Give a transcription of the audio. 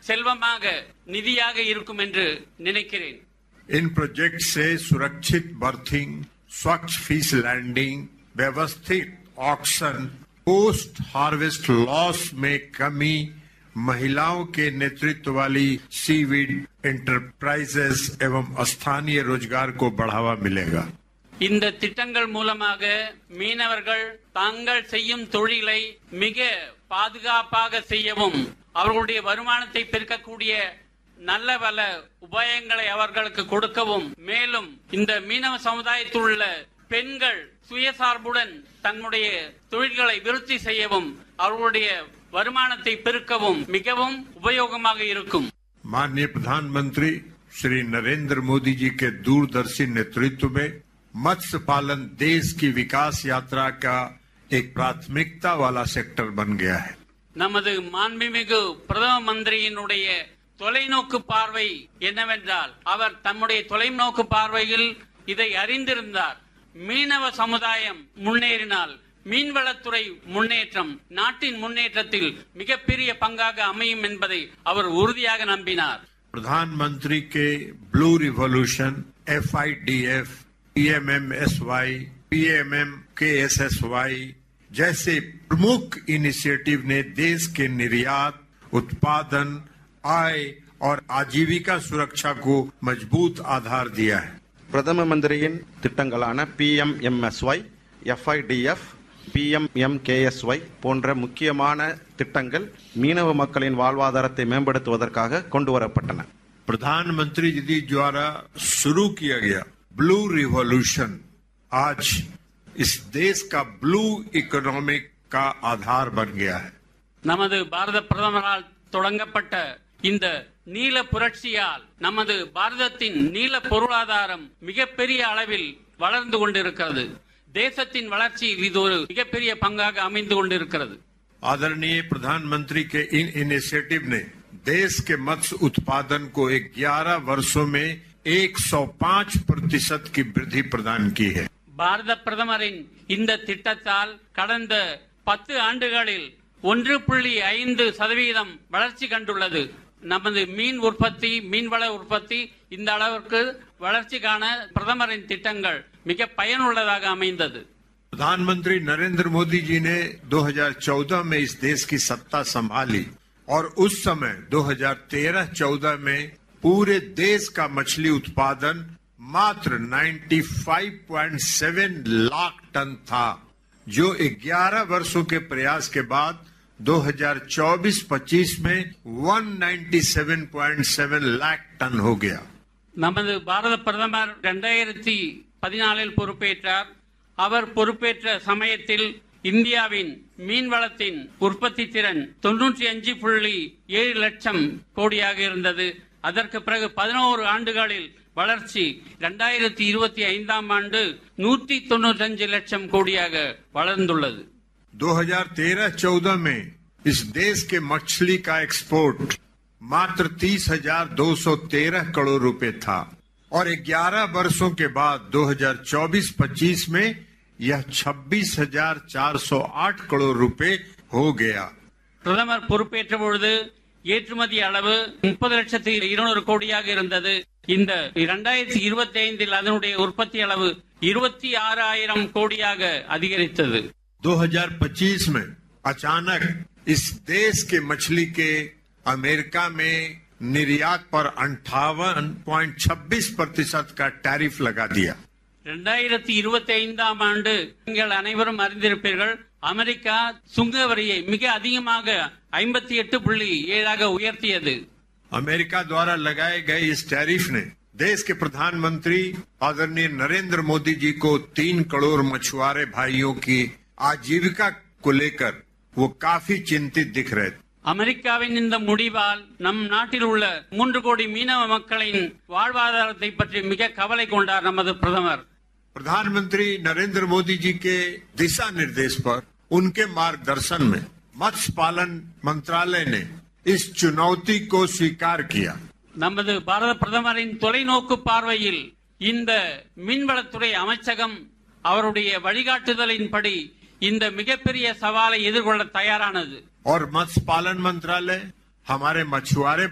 செல்வமாக நிதியாக இருக்கும் என்று நினைக்கிறேன். इन प्रोजेक्ट से सुरक्षित बर्थिंग, स्वच्छ फिश लैंडिंग, व्यवस्थित ऑक्शन, पोस्ट हार्वेस्ट लॉस में कमी, महिलाओं के नेतृत्व वाली सीवीड एंटरप्राइजेस एवं स्थानीय रोजगार को बढ़ावा मिलेगा. இந்த திட்டங்கள் மூலமாக மீனவர்கள் தாங்கள் செய்யும் தொழிலை மிக பாதுகாப்பாக செய்யவும் அவர்களுடைய வருமானத்தை பெருக்கக்கூடிய நல்ல பல உபாயங்களை அவர்களுக்கு கொடுக்கவும், மேலும் இந்த மீனவ சமுதாயத்தில் உள்ள பெண்கள் சுயசார்புடன் தன்னுடைய தொழில்களை விருத்தி செய்யவும் அவர்களுடைய வருமானத்தை பெருக்கவும் மிகவும் உபயோகமாக இருக்கும். माननीय प्रधानमंत्री श्री नरेंद्र मोदी जी के दूरदर्शी नेतृत्व में मत्स्य पालन देश की विकास यात्रा का एक प्राथमिकता वाला सेक्टर बन गया है. நமது மாண்புமிகு பிரதம மந்திரியினுடைய தொலைநோக்கு பார்வை என்னவென்றால், அவர் தம்முடைய தொலைநோக்கு பார்வையில் இதை அறிந்திருந்தார். மீனவ சமுதாயம் முன்னேறினால் மீன்வளத்துறை முன்னேற்றம் நாட்டின் முன்னேற்றத்தில் மிகப்பெரிய பங்காக அமையும் என்பதை அவர் உறுதியாக நம்பினார். प्रधानमंत्री के blue revolution, FIDF, PMMSY, PMMKSSY जैसे प्रमुख इनिशिएटिव ने देश के निर्यात, उत्पादन, आय और आजीविका सुरक्षा को मजबूत आधार दिया है. பிரதம மந்திரியின் திட்டங்களான PMMSY, FIDF, PMMKSY போன்ற முக்கியமான திட்டங்கள் மீனவ மக்களின் வாழ்வாதாரத்தை மேம்படுத்துவதற்காக கொண்டுவரப்பட்டன. प्रधानमंत्री जी द्वारा शुरू किया गया ब्लू रिवॉल्यूशन आज इस देश का ब्लू इकोनॉमिक का आधार बन गया है. நமது பாரத பிரதமரால் தொடங்கப்பட்ட இந்த நீல புரட்சியால் நமது பாரதத்தின் நீல பொருளாதாரம் மிகப்பெரிய அளவில் வளர்ந்து கொண்டிருக்கிறது. தேசத்தின் வளர்ச்சியில் இது ஒரு மிகப்பெரிய பங்காக அமைந்து கொண்டிருக்கிறது. आदरणीय प्रधानमंत्री के इन इनिशिएटिव ने देश के मत्स्य उत्पादन को 11 वर्षों में 105% की वृद्धि प्रदान की है. பாரத பிரதமரின் இந்த திட்டத்தால் கடந்த 10 ஆண்டுகளில் 1.5% வளர்ச்சி கண்டுள்ளது. நமது மீன் உற்பத்தி, மீன்வள உற்பத்தி இந்த அளவிற்கு வளர்ச்சி காண பிரதமரின் திட்டங்கள் மிக பயனுள்ளதாக அமைந்தது. प्रधानमंत्री नरेंद्र मोदी जी ने 2014 में इस देश की सत्ता संभाली और उस समय 2013-14 में पूरे देश का मछली उत्पादन मात्र 95.7 लाख टन था, जो 11 वर्षों के प्रयास के बाद 2024-25 में 197.7 लाख टन हो गया. நமது பாரத பிரதமர் 2014 பொறுப்பேற்றார். அவர் பொறுப்பேற்ற சமயத்தில் இந்தியாவின் மீன்வளத்தின் உற்பத்தி திறன் 95.7 லட்சம் கோடியாக இருந்தது. அதற்கு பிறகு 11 ஆண்டுகளில் வளர்ச்சி 2025 ஆண்டு 195 லட்சம் கோடியாக வளர்ந்துள்ளது. 2013-14 में इस देश के मछली का एक्सपोर्ट मात्र 30,213 करोड़ रुपए था और 11 वर्षों के बाद 2024-25 में यह 26,408 करोड़ रुपए हो गया. பிரதமர் பொறுப்பேற்ற பொழுது ஏற்றுமதி அளவு 30,200 கோடியாக இருந்தது. இந்த 2025 அதனுடைய உற்பத்தி அளவு 26,000 கோடியாக அதிகரித்தது. 2025 में अचानक इस देश के मछली के अमेरिका में निर्यात पर 58.26% का टैरिफ लगा दिया. 2025 ஆண்டு நீங்கள் அனைவரும் அறிந்திருப்பீர்கள், அமெரிக்கா சுங்க வரியை மிக அதிகமாக 58.7 உயர்த்தியது. अमेरिका द्वारा लगाए गए इस टैरिफ ने देश के प्रधानमंत्री आदरणीय नरेंद्र मोदी जी को 3 करोड़ मछुआरे भाइयों की आजीविका को लेकर वो काफी चिंतित दिख रहे थे. அமெரிக்காவின் இந்த முடிவால் நம் நாட்டில் உள்ள 3 கோடி மீனவ மக்களின் வாழ்வாதாரத்தை பற்றி மிக கவலை கொண்டார் நமது பிரதமர். प्रधानमंत्री नरेंद्र मोदी जी के दिशा निर्देश पर, उनके मार्गदर्शन में मत्स्य पालन मंत्रालय ने इस चुनौती को स्वीकार किया. நமது பாரத பிரதமரின் தொலைநோக்கு பார்வையில் இந்த மீன்வளத்துறை அமைச்சகம் அவருடைய வழிகாட்டுதலின்படி இந்த மிகப்பெரிய சவாலை எதிர்கொள்ள தயாரானது. और मत्स्य पालन मंत्रालय हमारे मछुआरे